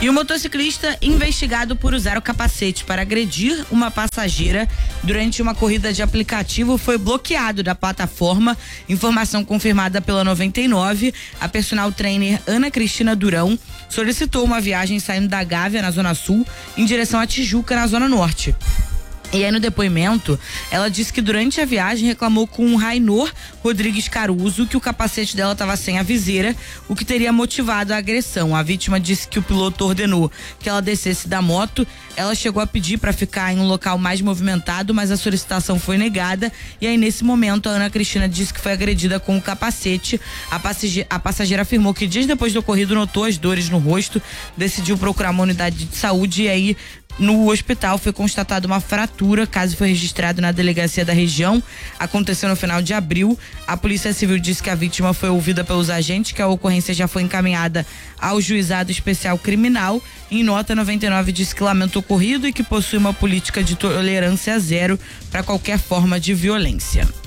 E o motociclista investigado por usar o capacete para agredir uma passageira durante uma corrida de aplicativo foi bloqueado da plataforma. Informação confirmada pela 99. A personal trainer Ana Cristina Durão solicitou uma viagem saindo da Gávea, na Zona Sul, em direção a Tijuca, na Zona Norte. E aí, no depoimento, ela disse que durante a viagem reclamou com o Rainor Rodrigues Caruso que o capacete dela estava sem a viseira, o que teria motivado a agressão. A vítima disse que o piloto ordenou que ela descesse da moto. Ela chegou a pedir para ficar em um local mais movimentado, mas a solicitação foi negada. E aí, nesse momento, a Ana Cristina disse que foi agredida com o capacete. A passageira afirmou que dias depois do ocorrido notou as dores no rosto, decidiu procurar uma unidade de saúde e aí no hospital foi constatada uma fratura. Caso foi registrado na delegacia da região. Aconteceu no final de abril. A Polícia Civil disse que a vítima foi ouvida pelos agentes, que a ocorrência já foi encaminhada ao Juizado Especial Criminal. Em nota, 99 disse que lamenta o ocorrido e que possui uma política de tolerância zero para qualquer forma de violência.